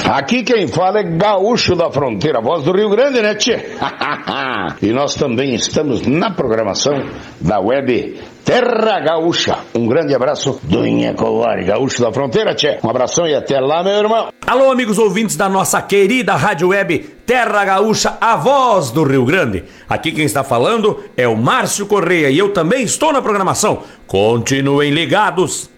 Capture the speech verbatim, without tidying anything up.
Aqui quem fala é Gaúcho da Fronteira, voz do Rio Grande, né, tchê? E nós também estamos na programação da web Terra Gaúcha. Um grande abraço do Inhacovari, Gaúcho da Fronteira, tchê. Um abração e até lá, meu irmão. Alô, amigos ouvintes da nossa querida rádio web Terra Gaúcha, a voz do Rio Grande. Aqui quem está falando é o Márcio Correia e eu também estou na programação. Continuem ligados.